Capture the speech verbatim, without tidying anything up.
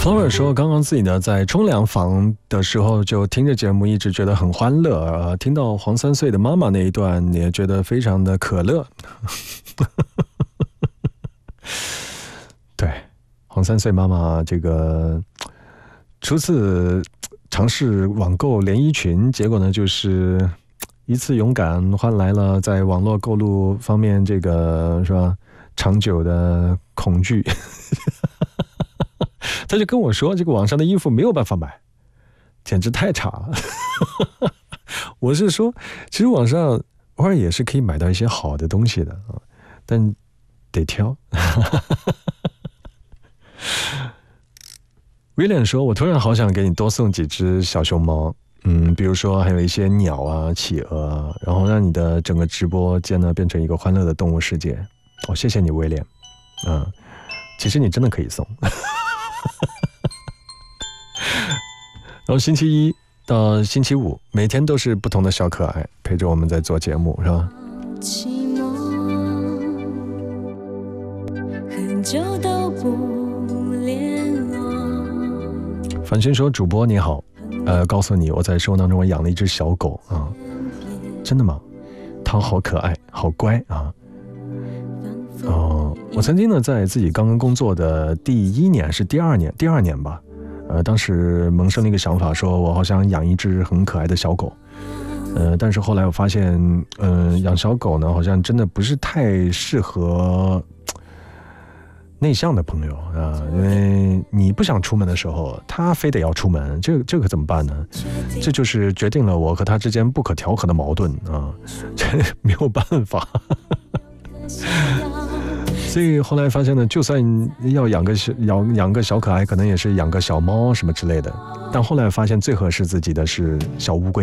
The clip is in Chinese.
Flora 说，刚刚自己呢在冲凉房的时候就听着节目，一直觉得很欢乐，呃，听到黄三岁的妈妈那一段也觉得非常的可乐。对，黄三岁妈妈这个初次尝试网购连衣裙，结果呢就是一次勇敢换来了在网络购入方面这个是吧长久的恐惧。他就跟我说，这个网上的衣服没有办法买，简直太差了。我是说，其实网上偶尔也是可以买到一些好的东西的啊，但得挑。William 说，我突然好想给你多送几只小熊猫，嗯，比如说还有一些鸟啊、企鹅啊，然后让你的整个直播间呢变成一个欢乐的动物世界。哦，谢谢你，威廉。嗯，其实你真的可以送。然后星期一到星期五每天都是不同的小可爱陪着我们在做节目，是吧？很久都不联络。繁星说，主播你好，呃，告诉你我在生活当中我养了一只小狗啊。真的吗？它好可爱好乖啊。哦，我曾经呢在自己刚刚工作的第一年是第二年第二年吧，呃，当时萌生了一个想法，说我好想养一只很可爱的小狗，呃，但是后来我发现，嗯、呃，养小狗呢好像真的不是太适合内向的朋友啊、呃，因为你不想出门的时候，它非得要出门，这这可怎么办呢？这就是决定了我和它之间不可调和的矛盾啊，这没有办法。所以后来发现呢，就算要养个小养养个小可爱，可能也是养个小猫什么之类的。但后来发现最合适自己的是小乌龟。